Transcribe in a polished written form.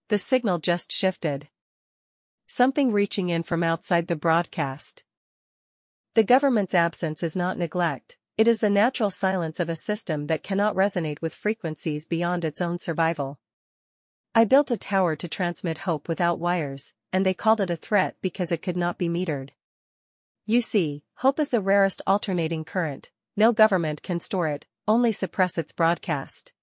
The signal just shifted. Something reaching in from outside the broadcast. The government's absence is not neglect, it is the natural silence of a system that cannot resonate with frequencies beyond its own survival. I built a tower to transmit hope without wires, and they called it a threat because it could not be metered. You see, hope is the rarest alternating current, no government can store it, only suppress its broadcast.